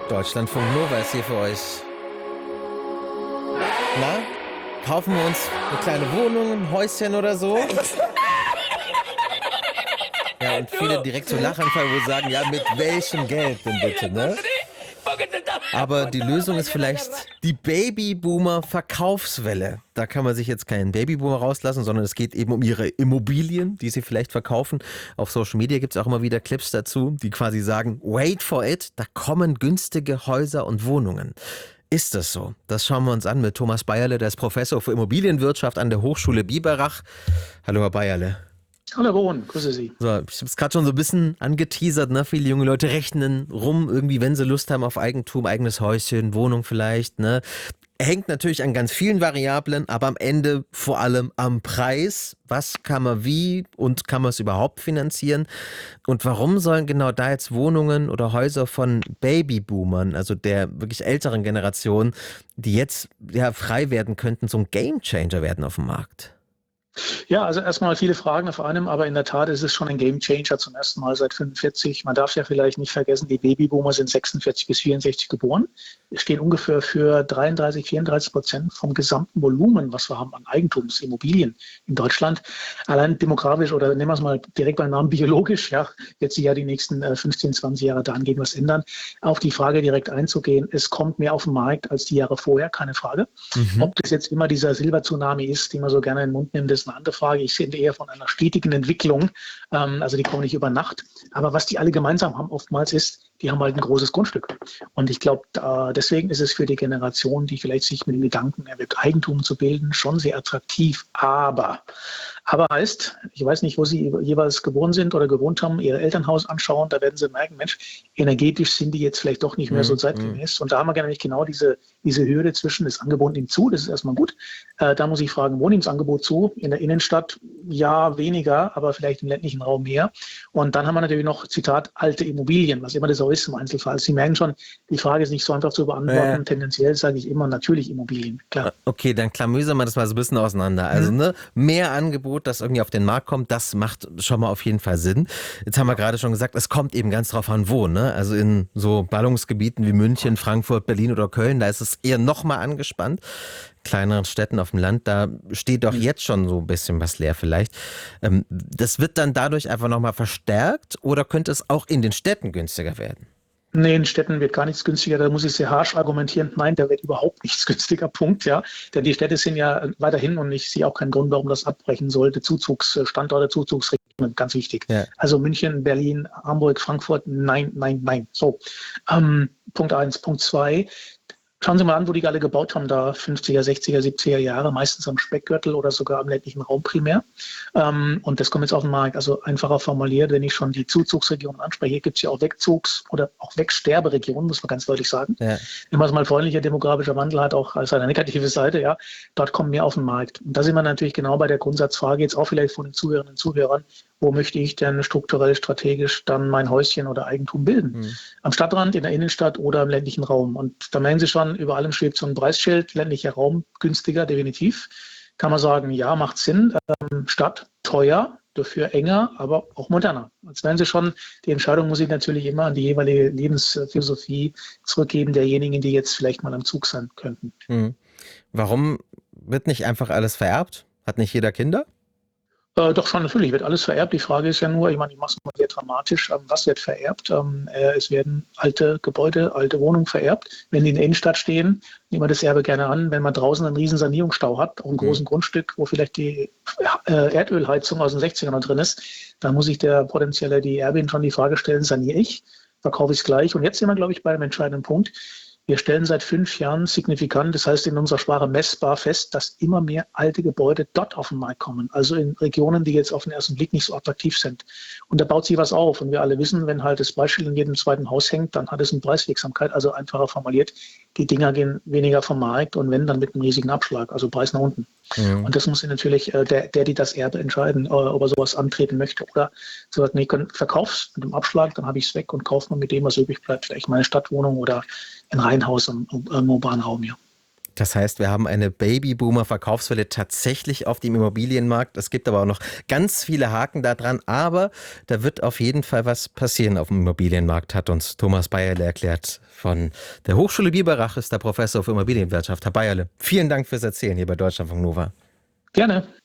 Deutschlandfunk Nova ist hier für euch. Na, kaufen wir uns eine kleine Wohnung, ein Häuschen oder so? Ja, und viele direkt so Lachanfall, wo sagen, ja, mit welchem Geld denn bitte, ne? Aber die Lösung ist vielleicht die Babyboomer-Verkaufswelle. Da kann man sich jetzt keinen Babyboomer rauslassen, sondern es geht eben um ihre Immobilien, die sie vielleicht verkaufen. Auf Social Media gibt es auch immer wieder Clips dazu, die quasi sagen, wait for it, da kommen günstige Häuser und Wohnungen. Ist das so? Das schauen wir uns an mit Thomas Beierle, der ist Professor für Immobilienwirtschaft an der Hochschule Biberach. Hallo, Herr Beierle. Hallo Bohn, grüße Sie. So, ich habe es gerade schon so ein bisschen angeteasert, ne? Viele junge Leute rechnen rum, irgendwie, wenn sie Lust haben auf Eigentum, eigenes Häuschen, Wohnung vielleicht, ne? Hängt natürlich an ganz vielen Variablen, aber am Ende vor allem am Preis. Was kann man wie und kann man es überhaupt finanzieren? Und warum sollen genau da jetzt Wohnungen oder Häuser von Babyboomern, also der wirklich älteren Generation, die jetzt ja frei werden könnten, so ein Gamechanger werden auf dem Markt? Ja, also erstmal viele Fragen auf einem, aber in der Tat ist es schon ein Gamechanger zum ersten Mal seit 45. Man darf ja vielleicht nicht vergessen, die Babyboomer sind 46 bis 64 geboren. Wir stehen ungefähr für 33, 34% vom gesamten Volumen, was wir haben an Eigentumsimmobilien in Deutschland. Allein demografisch oder nehmen wir es mal direkt beim Namen biologisch, ja, wird sich ja die nächsten 15, 20 Jahre dahingehend was ändern. Auf die Frage direkt einzugehen, es kommt mehr auf den Markt als die Jahre vorher, keine Frage. Ob das jetzt immer dieser Silber-Tsunami ist, den man so gerne in den Mund nimmt, ist eine andere Frage. Ich sehe eher von einer stetigen Entwicklung. Also die kommen nicht über Nacht. Aber was die alle gemeinsam haben oftmals ist, die haben halt ein großes Grundstück. Und ich glaube, deswegen ist es für die Generation, die vielleicht sich mit dem Gedanken erweckt, Eigentum zu bilden, schon sehr attraktiv. Aber heißt, ich weiß nicht, wo Sie jeweils geboren sind oder gewohnt haben, Ihr Elternhaus anschauen, da werden Sie merken, Mensch, energetisch sind die jetzt vielleicht doch nicht mehr so zeitgemäß. Und da haben wir nämlich genau diese Hürde zwischen das Angebot nimmt zu, das ist erstmal gut. Da muss ich fragen, wo nimmt das Angebot zu? In der Innenstadt ja weniger, aber vielleicht im ländlichen Raum mehr. Und dann haben wir natürlich noch, Zitat, alte Immobilien, was immer das auch ist im Einzelfall. Sie merken schon, die Frage ist nicht so einfach zu beantworten. Tendenziell sage ich immer natürlich Immobilien, klar. Okay, dann klamüsern wir das mal so ein bisschen auseinander. Also mehr Angebot, das irgendwie auf den Markt kommt, das macht schon mal auf jeden Fall Sinn. Jetzt haben wir gerade schon gesagt, es kommt eben ganz drauf an, wo. Ne? Also in so Ballungsgebieten wie München, Frankfurt, Berlin oder Köln, da ist es eher noch mal angespannt. Kleineren Städten auf dem Land, da steht doch jetzt schon so ein bisschen was leer vielleicht. Das wird dann dadurch einfach nochmal verstärkt oder könnte es auch in den Städten günstiger werden? Nee, in Städten wird gar nichts günstiger. Da muss ich sehr harsch argumentieren. Nein, da wird überhaupt nichts günstiger. Punkt, ja. Denn die Städte sind ja weiterhin und ich sehe auch keinen Grund, warum das abbrechen sollte. Zuzugsstandorte, Zuzugsregionen, ganz wichtig. Ja. Also München, Berlin, Hamburg, Frankfurt, nein, nein, nein. So, Punkt 1. Punkt 2. Schauen Sie mal an, wo die alle gebaut haben, da 50er, 60er, 70er Jahre, meistens am Speckgürtel oder sogar am ländlichen Raum primär. Und das kommt jetzt auf den Markt. Also einfacher formuliert, wenn ich schon die Zuzugsregionen anspreche, hier gibt es ja auch Wegzugs- oder auch Wegsterberegionen, muss man ganz deutlich sagen. Ja. Wenn man es mal freundlicher demografischer Wandel hat, auch als eine negative Seite, ja, dort kommen mehr auf den Markt. Und da sind wir natürlich genau bei der Grundsatzfrage, jetzt auch vielleicht von den Zuhörerinnen und Zuhörern, wo möchte ich denn strukturell, strategisch dann mein Häuschen oder Eigentum bilden? Am Stadtrand, in der Innenstadt oder im ländlichen Raum? Und da merken Sie schon, über allem schwebt so ein Preisschild, ländlicher Raum günstiger, definitiv. Kann man sagen, ja, macht Sinn. Stadt teuer, dafür enger, aber auch moderner. Jetzt werden Sie schon, die Entscheidung muss ich natürlich immer an die jeweilige Lebensphilosophie zurückgeben, derjenigen, die jetzt vielleicht mal am Zug sein könnten. Warum wird nicht einfach alles vererbt? Hat nicht jeder Kinder? Doch schon, natürlich wird alles vererbt. Die Frage ist ja nur, ich meine, ich mache es mal sehr dramatisch, was wird vererbt? Es werden alte Gebäude, alte Wohnungen vererbt. Wenn die in der Innenstadt stehen, nehmen wir das Erbe gerne an. Wenn man draußen einen riesen Sanierungsstau hat, auf einem großen Grundstück, wo vielleicht die Erdölheizung aus den 60ern noch drin ist, dann muss sich der potenzielle, die Erbin schon die Frage stellen, saniere ich, verkaufe ich es gleich? Und jetzt sind wir, glaube ich, bei einem entscheidenden Punkt. Wir stellen seit 5 Jahren signifikant, das heißt in unserer Sprache messbar fest, dass immer mehr alte Gebäude dort auf den Markt kommen. Also in Regionen, die jetzt auf den ersten Blick nicht so attraktiv sind. Und da baut sich was auf. Und wir alle wissen, wenn halt das Beispiel in jedem zweiten Haus hängt, dann hat es eine Preiswirksamkeit. Also einfacher formuliert, die Dinger gehen weniger vom Markt und wenn, dann mit einem riesigen Abschlag, also Preis nach unten. Und das muss natürlich die das Erbe entscheiden, ob er sowas antreten möchte oder sagt, nee, verkauf's mit dem Abschlag, dann habe ich es weg und kaufe mal mit dem, was übrig bleibt, vielleicht meine Stadtwohnung oder ein Reihenhaus im urbanen Raum hier. Das heißt, wir haben eine Babyboomer-Verkaufswelle tatsächlich auf dem Immobilienmarkt. Es gibt aber auch noch ganz viele Haken da dran, aber da wird auf jeden Fall was passieren auf dem Immobilienmarkt, hat uns Thomas Beierle erklärt von der Hochschule Biberach, ist der Professor für Immobilienwirtschaft. Herr Beierle, vielen Dank fürs Erzählen hier bei Deutschlandfunk Nova. Gerne.